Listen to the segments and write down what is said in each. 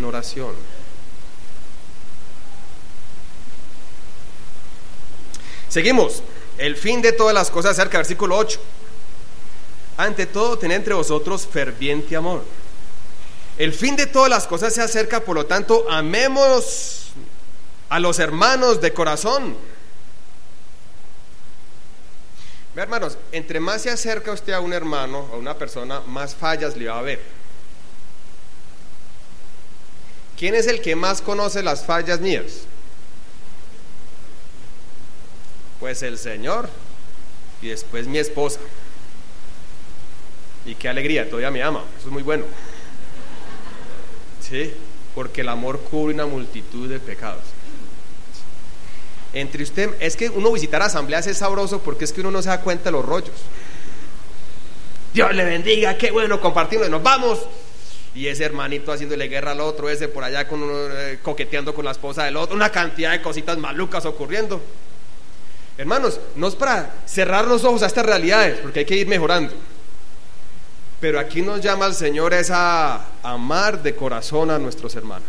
en oración. Seguimos. El fin de todas las cosas acerca, versículo 8. Ante todo, tened entre vosotros ferviente amor. El fin de todas las cosas se acerca, por lo tanto, amemos a los hermanos de corazón. Ve, hermanos, entre más se acerca usted a un hermano, a una persona, más fallas le va a ver. ¿Quién es el que más conoce las fallas mías? Pues el Señor, y después mi esposa. Y qué alegría, todavía me ama, eso es muy bueno. Sí, porque el amor cubre una multitud de pecados. Entre usted, es que uno visitar asambleas es sabroso porque es que uno no se da cuenta de los rollos. Dios le bendiga, qué bueno compartirlo, nos vamos. Y ese hermanito haciéndole guerra al otro, ese por allá con uno, coqueteando con la esposa del otro, una cantidad de cositas malucas ocurriendo. Hermanos, no es para cerrar los ojos a estas realidades, porque hay que ir mejorando. Pero aquí nos llama el Señor es a amar de corazón a nuestros hermanos.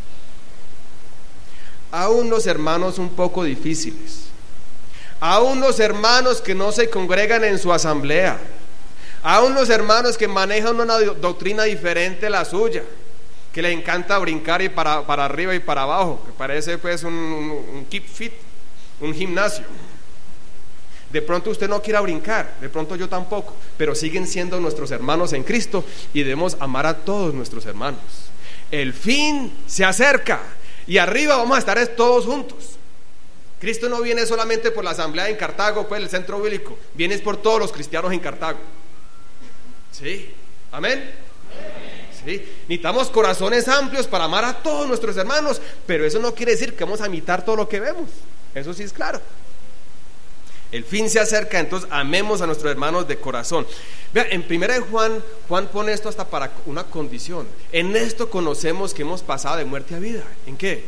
Aún los hermanos un poco difíciles, aún los hermanos que no se congregan en su asamblea, aún los hermanos que manejan una doctrina diferente a la suya, que le encanta brincar y para arriba y para abajo, que parece pues un keep fit, un gimnasio. De pronto usted no quiera brincar, de pronto yo tampoco, pero siguen siendo nuestros hermanos en Cristo y debemos amar a todos nuestros hermanos. El fin se acerca y arriba vamos a estar todos juntos. Cristo no viene solamente por la asamblea en Cartago, pues el centro bíblico, viene por todos los cristianos en Cartago. Sí, amén. Sí, necesitamos corazones amplios para amar a todos nuestros hermanos, pero eso no quiere decir que vamos a imitar todo lo que vemos, eso sí es claro. El fin se acerca, entonces amemos a nuestros hermanos de corazón. Vean, en 1 de Juan pone esto hasta para una condición. En esto conocemos que hemos pasado de muerte a vida. ¿En qué?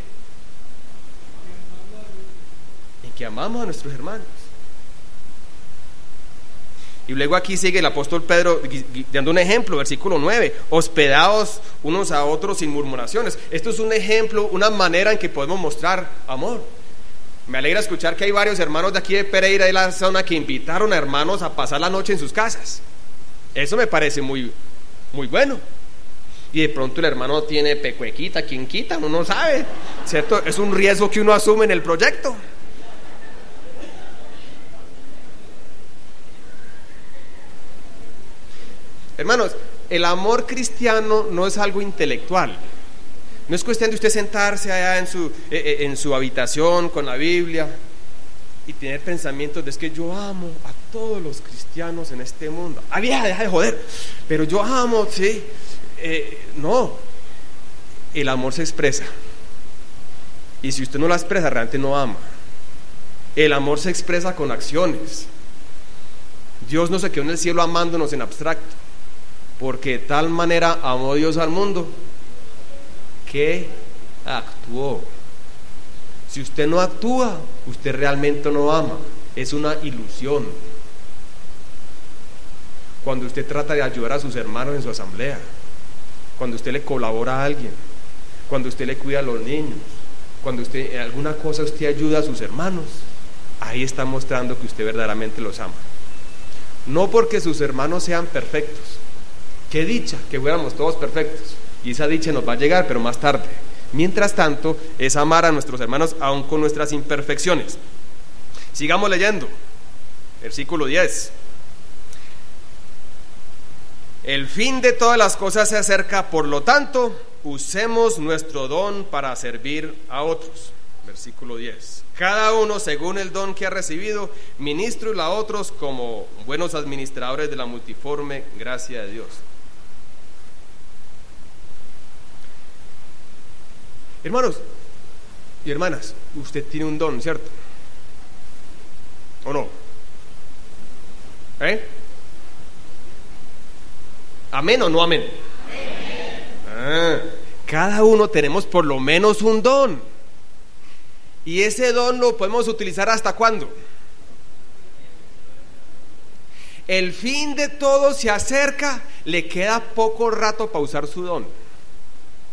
En que amamos a nuestros hermanos. Y luego aquí sigue el apóstol Pedro dando un ejemplo, versículo 9: hospedaos unos a otros sin murmuraciones. Esto es un ejemplo, una manera en que podemos mostrar amor. Me alegra escuchar que hay varios hermanos de aquí de Pereira y la zona que invitaron a hermanos a pasar la noche en sus casas. Eso me parece muy, muy bueno. Y de pronto el hermano tiene pecuequita, ¿quién quita? Uno no sabe, ¿cierto? Es un riesgo que uno asume en el proyecto. Hermanos, el amor cristiano no es algo intelectual. No es cuestión de usted sentarse allá en su habitación con la Biblia y tener pensamientos de es que yo amo a todos los cristianos en este mundo. Ah, vieja, deja de joder. Pero yo amo, sí. No. El amor se expresa. Y si usted no la expresa, realmente no ama. El amor se expresa con acciones. Dios no se quedó en el cielo amándonos en abstracto, porque de tal manera amó Dios al mundo que actuó. Si usted no actúa, usted realmente no ama, es una ilusión. Cuando usted trata de ayudar a sus hermanos en su asamblea, cuando usted le colabora a alguien, cuando usted le cuida a los niños, cuando usted en alguna cosa usted ayuda a sus hermanos, ahí está mostrando que usted verdaderamente los ama. No porque sus hermanos sean perfectos. Qué dicha que fuéramos todos perfectos, y esa dicha nos va a llegar, pero más tarde. Mientras tanto, es amar a nuestros hermanos aun con nuestras imperfecciones. Sigamos leyendo. Versículo 10. El fin de todas las cosas se acerca, por lo tanto, usemos nuestro don para servir a otros. Versículo 10. Cada uno según el don que ha recibido, ministro a otros como buenos administradores de la multiforme gracia de Dios. Hermanos y hermanas, usted tiene un don, ¿cierto? ¿O no? ¿Amén o no amén? Cada uno tenemos por lo menos un don. Y ese don lo podemos utilizar ¿hasta cuándo? El fin de todo se acerca, le queda poco rato para usar su don.